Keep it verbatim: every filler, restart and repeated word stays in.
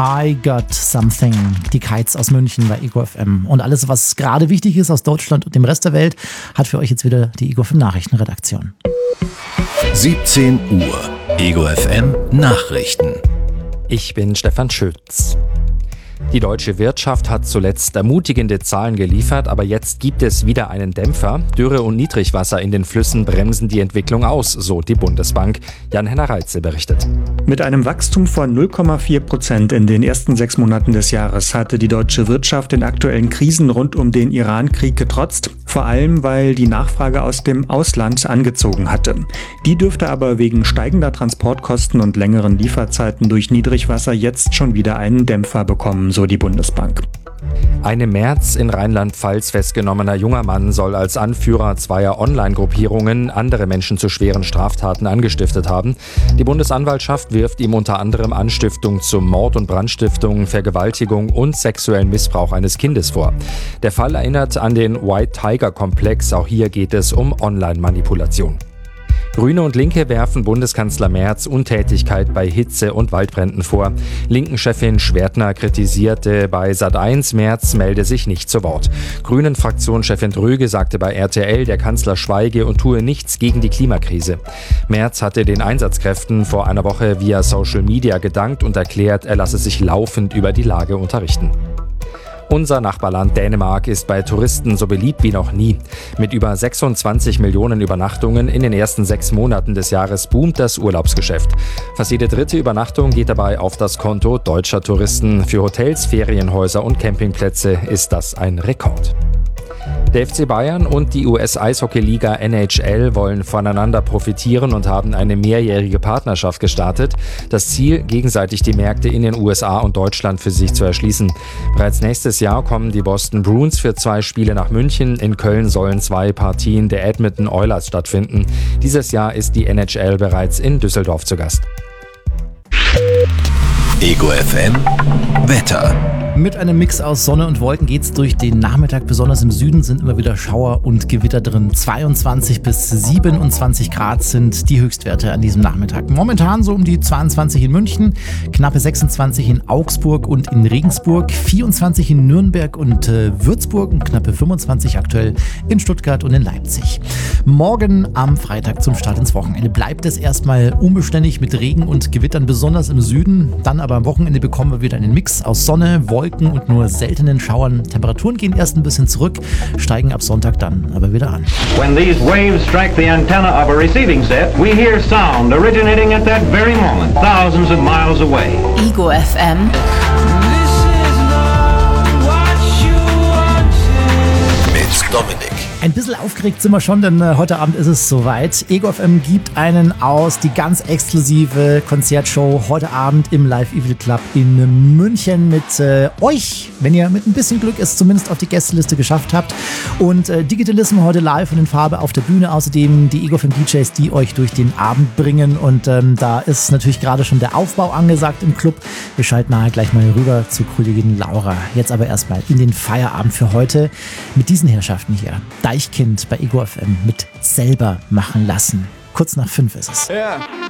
I Got Something. Die Kites aus München bei Ego F M. Und alles, was gerade wichtig ist aus Deutschland und dem Rest der Welt, hat für euch jetzt wieder die Ego F M Nachrichtenredaktion. siebzehn Uhr. Ego F M Nachrichten. Ich bin Stefan Schütz. Die deutsche Wirtschaft hat zuletzt ermutigende Zahlen geliefert, aber jetzt gibt es wieder einen Dämpfer. Dürre und Niedrigwasser in den Flüssen bremsen die Entwicklung aus, so die Bundesbank. Jan-Henner Reitze berichtet. Mit einem Wachstum von null Komma vier Prozent in den ersten sechs Monaten des Jahres hatte die deutsche Wirtschaft den aktuellen Krisen rund um den Iran-Krieg getrotzt, vor allem weil die Nachfrage aus dem Ausland angezogen hatte. Die dürfte aber wegen steigender Transportkosten und längeren Lieferzeiten durch Niedrigwasser jetzt schon wieder einen Dämpfer bekommen, so die Bundesbank. Ein im März in Rheinland-Pfalz festgenommener junger Mann soll als Anführer zweier Online-Gruppierungen andere Menschen zu schweren Straftaten angestiftet haben. Die Bundesanwaltschaft wirft ihm unter anderem Anstiftung zum Mord und Brandstiftung, Vergewaltigung und sexuellen Missbrauch eines Kindes vor. Der Fall erinnert an den White Tiger-Komplex. Auch hier geht es um Online-Manipulation. Grüne und Linke werfen Bundeskanzler Merz Untätigkeit bei Hitze- und Waldbränden vor. Linken-Chefin Schwertner kritisierte bei Sat eins, Merz melde sich nicht zu Wort. Grünen-Fraktionschefin Dröge sagte bei R T L, der Kanzler schweige und tue nichts gegen die Klimakrise. Merz hatte den Einsatzkräften vor einer Woche via Social Media gedankt und erklärt, er lasse sich laufend über die Lage unterrichten. Unser Nachbarland Dänemark ist bei Touristen so beliebt wie noch nie. Mit über sechsundzwanzig Millionen Übernachtungen in den ersten sechs Monaten des Jahres boomt das Urlaubsgeschäft. Fast jede dritte Übernachtung geht dabei auf das Konto deutscher Touristen. Für Hotels, Ferienhäuser und Campingplätze ist das ein Rekord. Der F C Bayern und die U S-Eishockey-Liga N H L wollen voneinander profitieren und haben eine mehrjährige Partnerschaft gestartet. Das Ziel, gegenseitig die Märkte in den U S A und Deutschland für sich zu erschließen. Bereits nächstes Jahr kommen die Boston Bruins für zwei Spiele nach München. In Köln sollen zwei Partien der Edmonton Oilers stattfinden. Dieses Jahr ist die N H L bereits in Düsseldorf zu Gast. Ego F M Wetter. Mit einem Mix aus Sonne und Wolken geht's durch den Nachmittag. Besonders im Süden sind immer wieder Schauer und Gewitter drin. zweiundzwanzig bis siebenundzwanzig Grad sind die Höchstwerte an diesem Nachmittag. Momentan so um die zweiundzwanzig in München, knappe sechsundzwanzig in Augsburg und in Regensburg, vierundzwanzig in Nürnberg und äh, Würzburg und knappe fünfundzwanzig aktuell in Stuttgart und in Leipzig. Morgen am Freitag zum Start ins Wochenende bleibt es erstmal unbeständig mit Regen und Gewittern, besonders im Süden. Dann aber am Wochenende bekommen wir wieder einen Mix aus Sonne, Wolken und nur seltenen Schauern. Temperaturen gehen erst ein bisschen zurück, steigen ab Sonntag dann aber wieder an. When these waves strike the antenna of a receiving set, we hear sound originating at that very moment, thousands of miles away. Ego F M. Mit Dominik. Ein bisschen aufgeregt sind wir schon, denn äh, heute Abend ist es soweit. Ego F M gibt einen aus, die ganz exklusive Konzertshow heute Abend im Live Evil Club in München mit äh, euch, wenn ihr mit ein bisschen Glück es zumindest auf die Gästeliste geschafft habt. Und äh, Digitalism heute live und in Farbe auf der Bühne. Außerdem die Ego F M D Js, die euch durch den Abend bringen. Und ähm, da ist natürlich gerade schon der Aufbau angesagt im Club. Wir schalten nachher gleich mal rüber zu Kollegin Laura. Jetzt aber erstmal in den Feierabend für heute mit diesen Herrschaften hier. Deichkind bei Ego F M mit Selber machen lassen. Kurz nach fünf ist es. Ja.